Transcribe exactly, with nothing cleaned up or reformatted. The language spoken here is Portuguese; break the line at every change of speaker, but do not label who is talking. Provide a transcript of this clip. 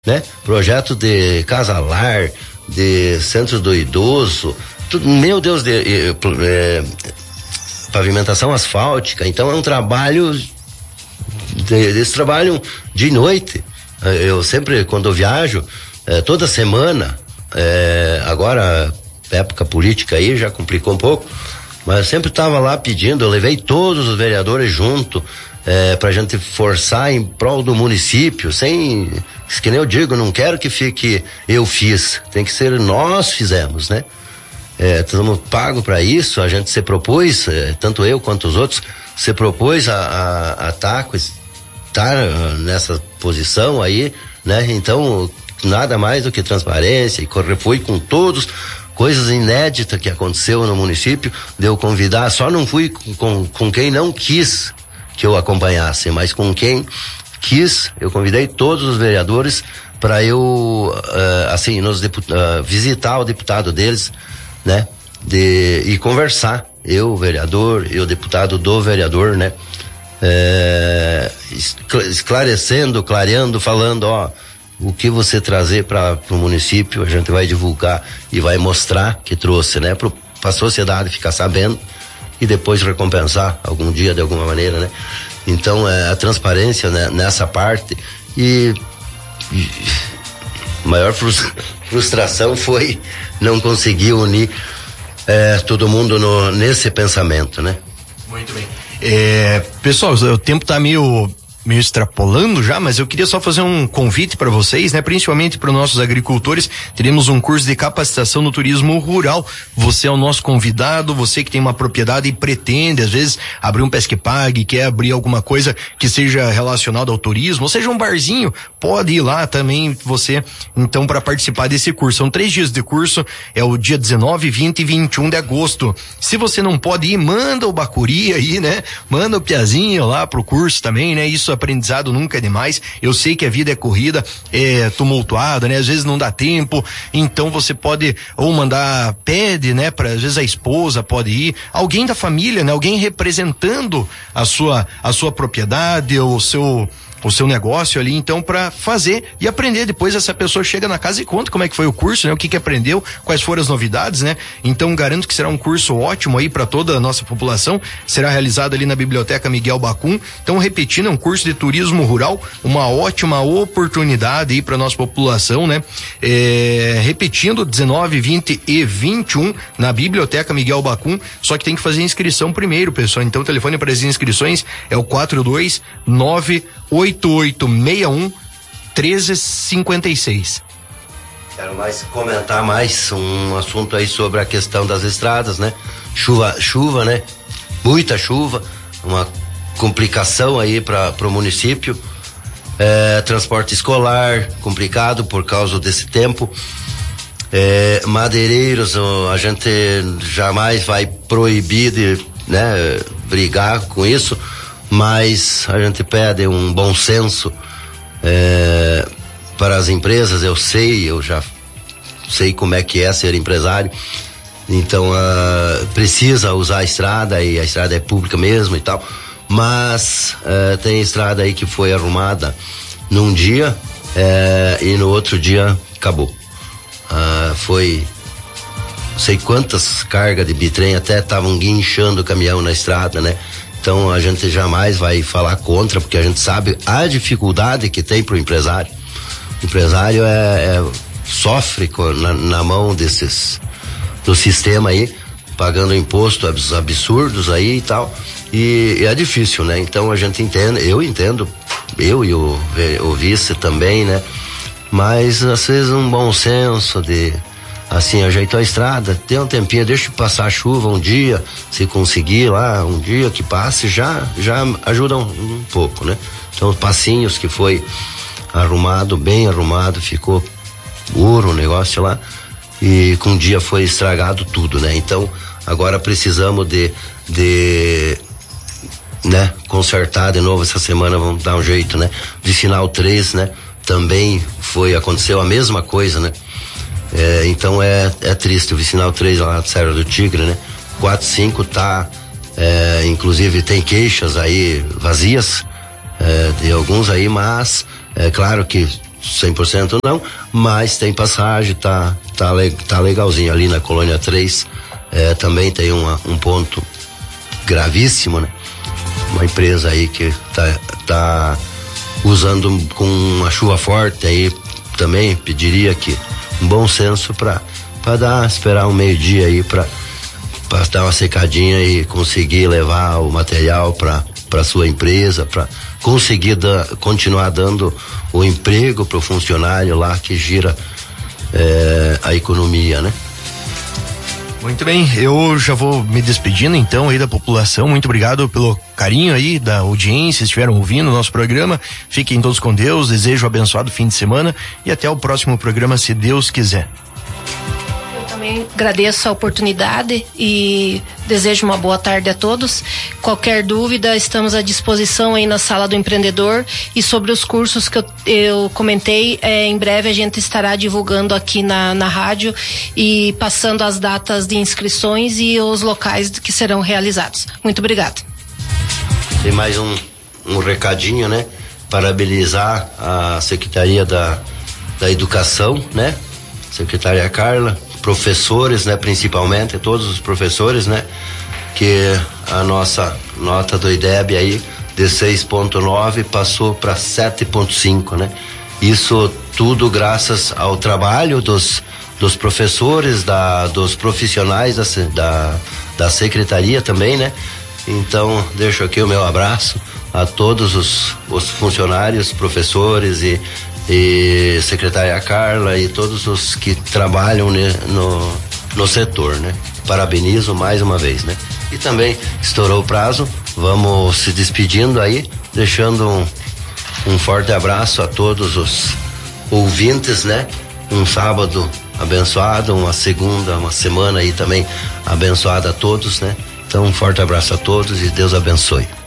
né? Projeto de casa-lar, de centro do idoso, tudo, meu Deus, de, de, de pavimentação asfáltica. Então é um trabalho, de, eles trabalham de noite. Eu sempre, quando eu viajo, é, toda semana, é, agora época política aí já complicou um pouco, mas eu sempre estava lá pedindo, eu levei todos os vereadores junto, é, pra gente forçar em prol do município, sem, que nem eu digo, não quero que fique eu fiz, tem que ser nós fizemos, né? É, estamos pagos para isso, a gente se propôs, é, tanto eu quanto os outros, se propôs a estar tá, nessa posição aí, né? Então, nada mais do que transparência, e corre, fui com todos, coisas inéditas que aconteceu no município, de eu convidar, só não fui com, com, com quem não quis que eu acompanhasse, mas com quem quis, eu convidei todos os vereadores para eu, uh, assim, nos deput- uh, visitar o deputado deles, né, de, e conversar, eu, o vereador, e o deputado do vereador, né, é, esclarecendo, clareando, falando, ó, o que você trazer para o município, a gente vai divulgar e vai mostrar que trouxe, né, para a sociedade ficar sabendo e depois recompensar algum dia de alguma maneira, né. Então, é, a transparência, né, nessa parte, e, e a maior frustração foi não conseguir unir é, todo mundo no, nesse pensamento, né.
Muito bem. É, pessoal, o tempo tá meio meio extrapolando já, mas eu queria só fazer um convite para vocês, né? Principalmente para os nossos agricultores. Teremos um curso de capacitação no turismo rural. Você é o nosso convidado, você que tem uma propriedade e pretende, às vezes, abrir um pesque pague, quer abrir alguma coisa que seja relacionada ao turismo, ou seja, um barzinho, pode ir lá também você, então, para participar desse curso. São três dias de curso, é o dia dezenove, vinte e vinte e um de agosto. Se você não pode ir, manda o bacuri aí, né? Manda o piazinho lá pro curso também, né? Isso, aprendizado nunca é demais. Eu sei que a vida é corrida, é tumultuada, né? Às vezes não dá tempo, então você pode ou mandar, pede, né? Para às vezes a esposa pode ir, alguém da família, né? Alguém representando a sua a sua propriedade ou o seu o seu negócio ali, então, para fazer e aprender. Depois essa pessoa chega na casa e conta como é que foi o curso, né? O que que aprendeu, quais foram as novidades, né? Então, garanto que será um curso ótimo aí para toda a nossa população. Será realizado ali na Biblioteca Miguel Bacum. Então, repetindo, é um curso de turismo rural, uma ótima oportunidade aí para nossa população, né? É, repetindo, dezenove, vinte e vinte e um na Biblioteca Miguel Bacum, só que tem que fazer inscrição primeiro, pessoal. Então, o telefone para as inscrições é o quatro dois nove oito oito seis um três cinco seis.
Quero mais comentar mais um assunto aí sobre a questão das estradas, né? Chuva, chuva, né? Muita chuva, uma complicação aí para o município. É, transporte escolar complicado por causa desse tempo. É, madeireiros, a gente jamais vai proibir de, né, brigar com isso, mas a gente pede um bom senso é, para as empresas. Eu sei, eu já sei como é que é ser empresário, então uh, precisa usar a estrada, e a estrada é pública mesmo e tal, mas uh, tem estrada aí que foi arrumada num dia uh, e no outro dia acabou. Uh, foi sei quantas cargas de bitrem até estavam guinchando o caminhão na estrada, né? Então a gente jamais vai falar contra, porque a gente sabe a dificuldade que tem pro empresário. O empresário é, é sofre com, na, na mão desses, do sistema aí, pagando imposto absurdos aí e tal, e, e é difícil, né? Então a gente entende, eu entendo, eu e o, o vice também, né? Mas às vezes um bom senso de, assim, ajeitou a estrada, tem um tempinho, deixa passar a chuva um dia, se conseguir lá, um dia que passe, já, já ajuda um, um pouco, né? Então, os passinhos que foi arrumado, bem arrumado, ficou ouro o negócio lá, e com um dia foi estragado tudo, né? Então, agora precisamos de, de, né, consertar de novo essa semana, vamos dar um jeito, né? De final três, né? Também foi, aconteceu a mesma coisa, né? É, então é, é triste, o vicinal três lá na Serra do Tigre, né? quatro, cinco tá, é, inclusive tem queixas aí vazias, é, de alguns aí, mas é claro que cem por cento não, mas tem passagem, tá, tá, tá legalzinho. Ali na Colônia três, é, também tem uma, um ponto gravíssimo, né? Uma empresa aí que tá, tá usando com uma chuva forte aí, também pediria que um bom senso para para dar, esperar um meio-dia aí para para dar uma secadinha e conseguir levar o material para para sua empresa, para conseguir da, continuar dando o emprego para o funcionário lá que gira é, a economia, né?
Muito bem, eu já vou me despedindo então aí da população. Muito obrigado pelo carinho aí da audiência, estiveram ouvindo o nosso programa. Fiquem todos com Deus, desejo um abençoado fim de semana e até o próximo programa, se Deus quiser.
Também agradeço a oportunidade e desejo uma boa tarde a todos. Qualquer dúvida, estamos à disposição aí na Sala do Empreendedor, e sobre os cursos que eu, eu comentei, é, em breve a gente estará divulgando aqui na, na rádio e passando as datas de inscrições e os locais que serão realizados. Muito obrigado.
Tem mais um, um recadinho, né? Parabenizar a Secretaria da, da Educação, né? Secretária Carla, professores, né, principalmente, todos os professores, né, que a nossa nota do I D E B aí de seis ponto nove passou para sete ponto cinco, né? Isso tudo graças ao trabalho dos dos professores, da dos profissionais da da, da secretaria também, né? Então, deixo aqui o meu abraço a todos os os funcionários, professores e e secretária Carla e todos os que trabalham, né, no, no setor, né? Parabenizo mais uma vez, né? E também estourou o prazo, vamos se despedindo aí, deixando um, um forte abraço a todos os ouvintes, né? Um sábado abençoado, uma segunda, uma semana aí também abençoada a todos, né? Então um forte abraço a todos e Deus abençoe.